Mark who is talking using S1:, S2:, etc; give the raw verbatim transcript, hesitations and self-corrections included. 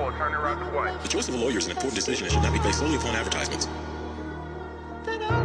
S1: four, turn it right to white.
S2: The choice of a lawyer is an important decision and should not be based solely upon advertisements.
S3: Ta-da!